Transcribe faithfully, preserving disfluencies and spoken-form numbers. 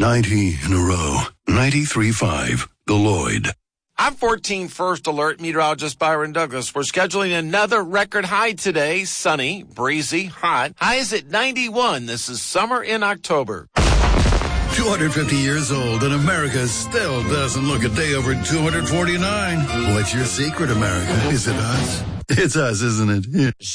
ninety in a row. ninety-three point five. The Lloyd. I'm fourteen First Alert meteorologist Byron Douglas. We're scheduling another record high today. Sunny, breezy, hot. High is at ninety-one. This is summer in October. two hundred fifty years old, and America still doesn't look a day over two hundred forty-nine. What's your secret, America? Is it us? It's us, isn't it? Yeah.